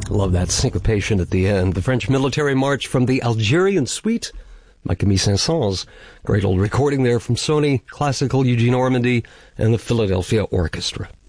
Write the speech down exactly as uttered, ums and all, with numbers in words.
Love that syncopation at the end. The French military march from the Algerian suite by Camille Saint-Saëns. Great old recording there from Sony, Classical Eugene Ormandy, and the Philadelphia Orchestra.